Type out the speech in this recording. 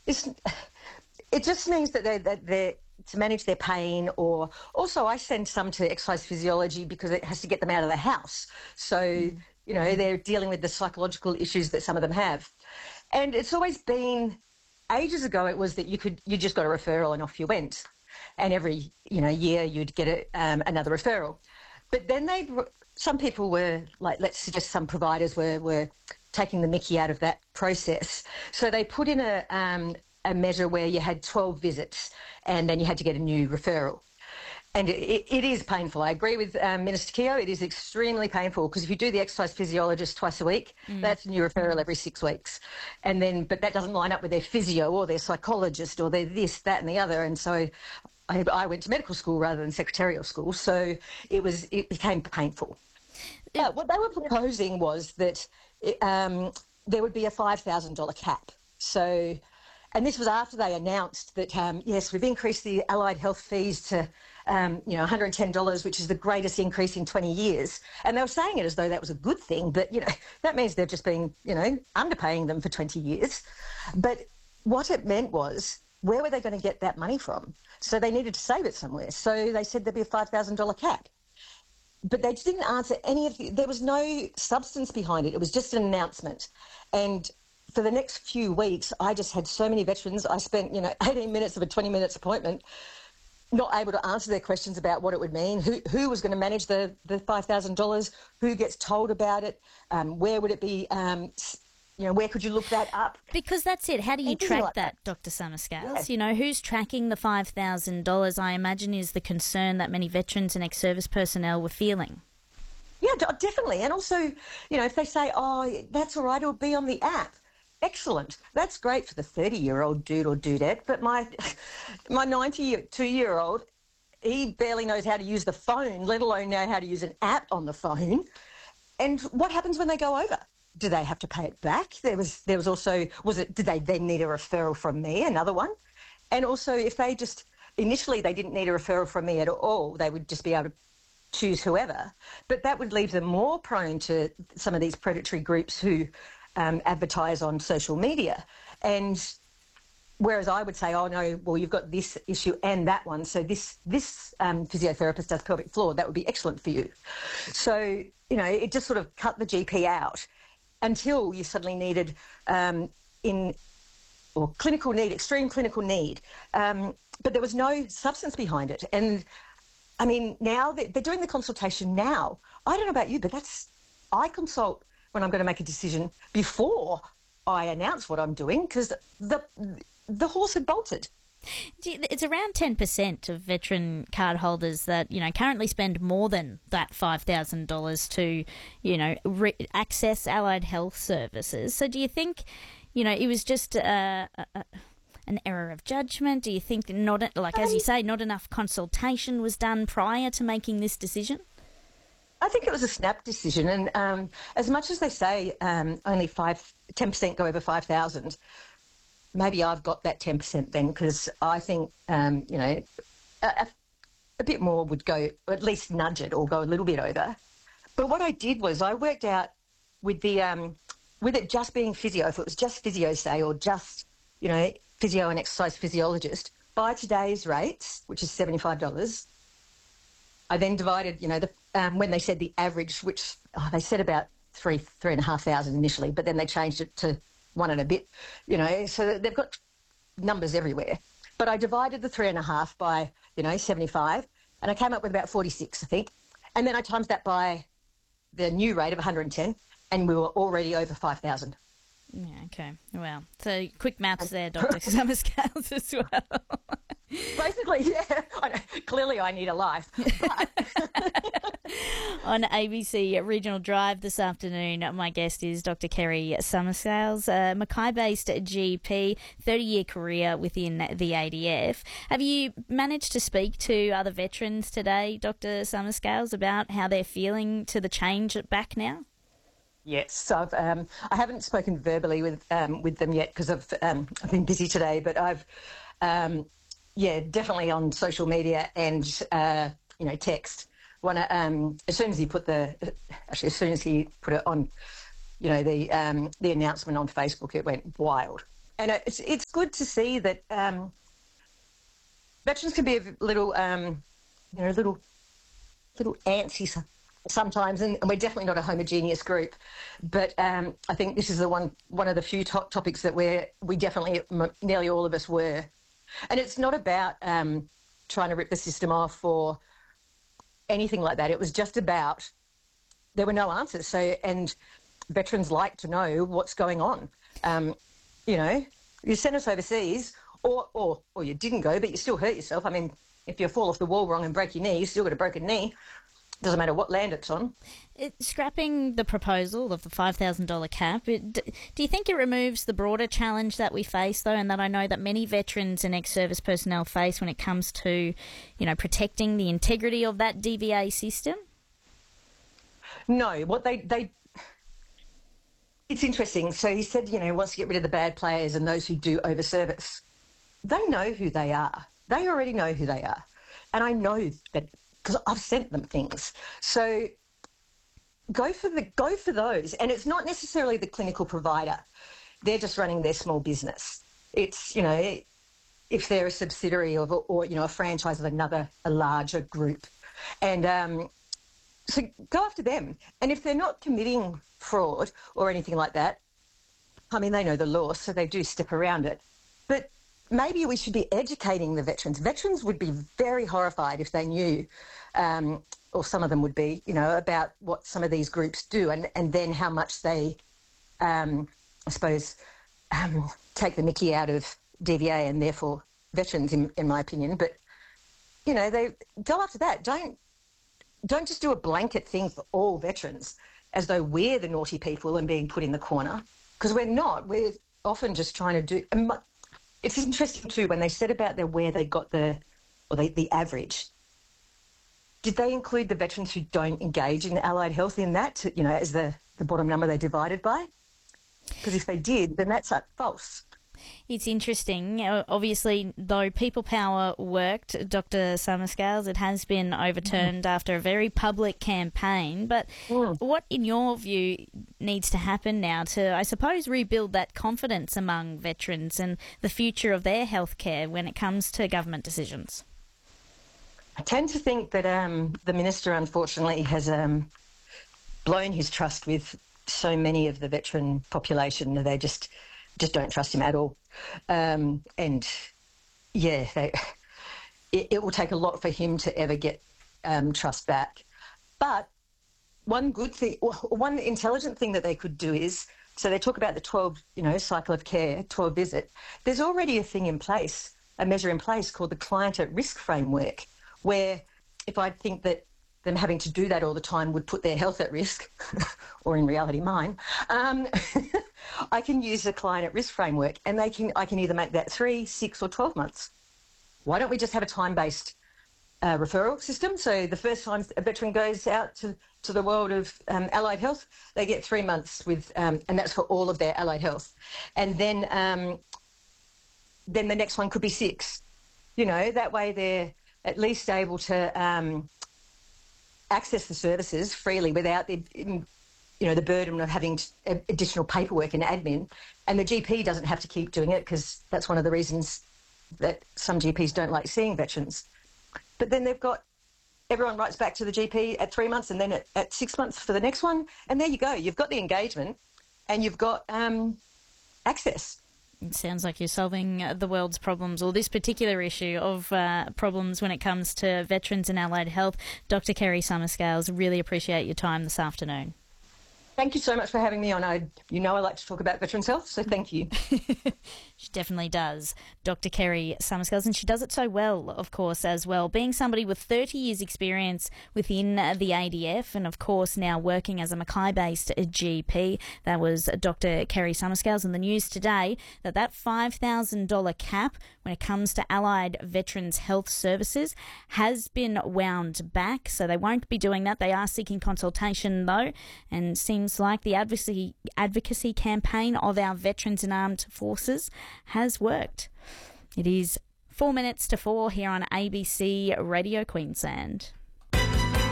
it's, it just means that they're to manage their pain, or also I send some to exercise physiology because it has to get them out of the house. So, they're dealing with the psychological issues that some of them have. And it's always been, ages ago, it was that you just got a referral and off you went. And every, year you'd get another referral. But then some people were, like, let's suggest some providers were taking the mickey out of that process. So they put in a measure where you had 12 visits and then you had to get a new referral. And it is painful. I agree with Minister Keogh. It is extremely painful because if you do the exercise physiologist twice a week, that's a new referral every 6 weeks. But that doesn't line up with their physio or their psychologist or their this, that and the other. And so I went to medical school rather than secretarial school. So it became painful. But what they were proposing was that there would be a $5,000 cap. So, and this was after they announced that, yes, we've increased the allied health fees to, $110, which is the greatest increase in 20 years. And they were saying it as though that was a good thing, but, that means they've just been, underpaying them for 20 years. But what it meant was, where were they going to get that money from? So they needed to save it somewhere. So they said there'd be a $5,000 cap. But they didn't answer there was no substance behind it. It was just an announcement. And for the next few weeks, I just had so many veterans. I spent, 18 minutes of a 20-minute appointment not able to answer their questions about what it would mean, who was going to manage the $5,000, who gets told about it, where would it be, where could you look that up? Because that's it. How do you track that, Dr. Summerscales? Yeah. Who's tracking the $5,000, I imagine, is the concern that many veterans and ex-service personnel were feeling. Yeah, definitely. And also, if they say, oh, that's all right, it'll be on the app. Excellent. That's great for the 30-year-old dude or dudette, but my 92-year-old, he barely knows how to use the phone, let alone know how to use an app on the phone. And what happens when they go over? Do they have to pay it back? There was also, did they then need a referral from me, another one? And also, if they initially they didn't need a referral from me at all, they would just be able to choose whoever. But that would leave them more prone to some of these predatory groups who advertise on social media. And whereas I would say, oh, no, well, you've got this issue and that one, so this physiotherapist does pelvic floor, that would be excellent for you. So, it just sort of cut the GP out until you suddenly needed extreme clinical need. But there was no substance behind it. And, I mean, now they're doing the consultation now. I don't know about you, but I consult when I'm going to make a decision before I announce what I'm doing because the horse had bolted. It's around 10% of veteran card holders that, currently spend more than that $5,000 to, access allied health services. So do you think, it was just an error of judgment? Do you think as you say, not enough consultation was done prior to making this decision? I think it was a snap decision. And as much as they say only 10% go over 5,000, maybe I've got that 10% then because I think, a bit more would go, or at least nudge it or go a little bit over. But what I did was I worked out with with it just being physio, if it was just physio, say, or just, physio and exercise physiologist, by today's rates, which is $75, I then divided, when they said the average, which they said about 3,500 initially, but then they changed it to one and a bit, so they've got numbers everywhere. But I divided the 3.5 by, 75, and I came up with about 46, I think. And then I times that by the new rate of 110, and we were already over 5,000. Yeah, okay. Well, so quick maths there, Dr. Summerscales as well. Basically, yeah. Clearly I need a life. But On ABC Regional Drive this afternoon, my guest is Dr. Kerry Summerscales, a Mackay-based GP, 30-year career within the ADF. Have you managed to speak to other veterans today, Dr. Summerscales, about how they're feeling to the change back now? Yes, so I haven't spoken verbally with them yet because I've been busy today, but I've definitely on social media and text. As soon as he put it on, the announcement on Facebook, it went wild. And it's good to see that veterans can be a little, little antsy sometimes, and we're definitely not a homogeneous group. But I think this is the one of the few topics that we definitely, nearly all of us were. And it's not about trying to rip the system off or anything like that. It was just about there were no answers. So, and veterans like to know what's going on. You sent us overseas, or you didn't go, but you still hurt yourself. I mean, if you fall off the wall wrong and break your knee, you still got a broken knee. Doesn't matter what land it's on. Scrapping the proposal of the $5,000 cap, do you think it removes the broader challenge that we face, though, and that I know that many veterans and ex-service personnel face when it comes to, protecting the integrity of that DVA system? No, what they it's interesting. So he said, wants to get rid of the bad players and those who do over-service. They know who they are. They already know who they are. And I know that because I've sent them things. So go for those. And it's not necessarily the clinical provider. They're just running their small business. It's, if they're a subsidiary of or a franchise of a larger group. And so go after them. And if they're not committing fraud or anything like that, I mean, they know the law, so they do step around it. But maybe we should be educating the veterans. Veterans would be very horrified if they knew, or some of them would be, about what some of these groups do and then how much they, I suppose, take the mickey out of DVA and therefore veterans, in my opinion. But, they go after that. Don't just do a blanket thing for all veterans as though we're the naughty people and being put in the corner, because we're not. We're often just trying to do... It's interesting too, when they said about where they got the average, did they include the veterans who don't engage in allied health in that, as the bottom number they divided by? Because if they did, then that's false. It's interesting. Obviously, though People Power worked, Dr. Summerscales, it has been overturned after a very public campaign. But what, in your view, needs to happen now to, I suppose, rebuild that confidence among veterans and the future of their healthcare when it comes to government decisions? I tend to think that the Minister, unfortunately, has blown his trust with so many of the veteran population. They just don't trust him at all. It will take a lot for him to ever get trust back. But one good thing, one intelligent thing that they could do is, so they talk about the 12, cycle of care, 12 visit. There's already a thing in place, a measure in place called the Client at Risk Framework, where if I think that them having to do that all the time would put their health at risk, or in reality mine, I can use the Client at Risk Framework, and I can either make that 3, 6 or 12 months. Why don't we just have a time-based referral system? So the first time a veteran goes out to the world of allied health, they get 3 months with, and that's for all of their allied health. And then the next one could be 6. That way they're at least able to access the services freely without the burden of having additional paperwork and admin. And the GP doesn't have to keep doing it, because that's one of the reasons that some GPs don't like seeing veterans. But then everyone writes back to the GP at 3 months and then at 6 months for the next one. And there you go. You've got the engagement and you've got access. It sounds like you're solving the world's problems, or this particular issue of problems when it comes to veterans and allied health. Dr. Kerry Summerscales, really appreciate your time this afternoon. Thank you so much for having me on. I like to talk about veterans' health, so thank you. She definitely does, Dr. Kerry Summerscales, and she does it so well, of course, as well. Being somebody with 30 years' experience within the ADF, and of course now working as a Mackay-based GP, that was Dr. Kerry Summerscales. In the news today that $5,000 cap when it comes to allied veterans' health services has been wound back, so they won't be doing that. They are seeking consultation though, and seems like the advocacy campaign of our veterans and armed forces has worked. It is 4 minutes to 4 here on ABC Radio Queensland.